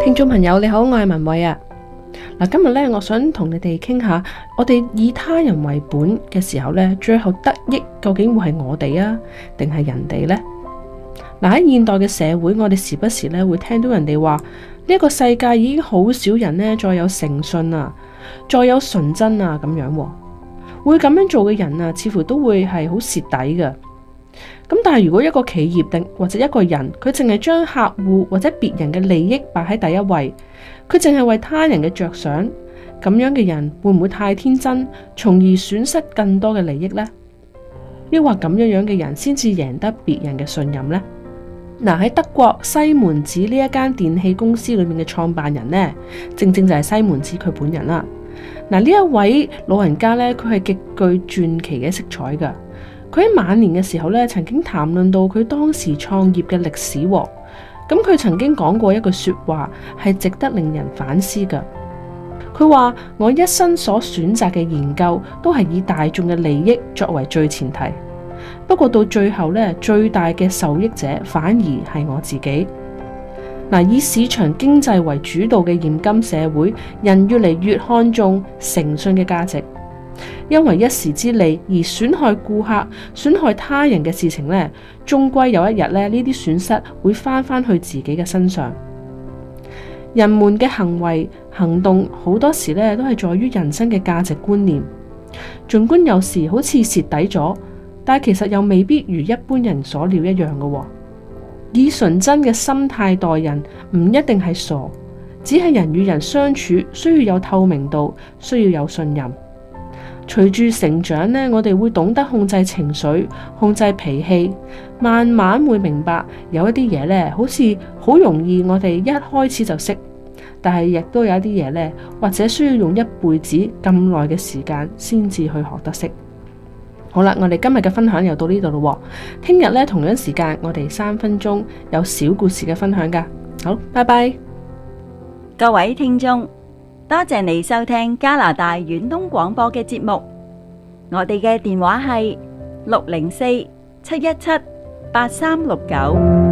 聽眾朋友你好，我係文慧啊。今日呢，我想同你哋傾下，我哋以他人為本嘅時候呢，最後得益究竟會係我哋啊，定係人哋呢？喺現代嘅社會，我哋時不時呢會聽到人哋話呢個世界已經好少人呢再有誠信啊，再有純真啊咁樣，會咁樣做嘅人啊，似乎都會係好蝕底㗎。咁但係如果一個企業或者一個人，佢淨係將客戶或者別人嘅利益擺喺第一位，佢淨係為他人嘅着想，咁樣嘅人會唔會太天真，從而損失更多嘅利益呢？抑或咁樣嘅人先至贏得別人嘅信任呢？喺德國西門子呢一間電器公司裏面嘅創辦人呢，正正就係西門子佢本人啦。呢一位老人家呢，佢係極具傳奇嘅色彩噶。佢喺晚年嘅時候呢，曾經談論到佢當時創業嘅歷史。咁佢曾經講過一句說話，係值得令人反思噶。佢話：我一生所選擇嘅研究都係以大眾嘅利益作為最前提。不過到最後呢，最大嘅受益者反而係我自己。以市場經濟為主導嘅現今社會，人越嚟越看重誠信嘅價值。因為一時之利而損害顧客、損害他人嘅事情呢，終歸有一日呢，呢啲損失會返去自己嘅身上。人們嘅行為行動好多時呢，都係在於人生嘅價值觀念。儘管有時好似蝕底咗，但其實又未必如一般人所料一樣嘅。以純真嘅心態待人，唔一定係傻，只係人與人相處需要有透明度，需要有信任。隨住成長呢，我哋會懂得控制情緒，控制脾氣，慢慢會明白有一啲嘢呢，好似好容易我哋一開始就識，但係亦都有一啲嘢呢，或者需要用一輩子咁耐嘅時間先至去學得識。好啦，我哋今日嘅分享又到呢度咯。聽日呢，同樣時間，我哋3分鐘有小故事嘅分享噶。好，拜拜。 各位聽眾，多謝你收聽加拿大遠東廣播嘅節目。我哋嘅電話係604-717-8369。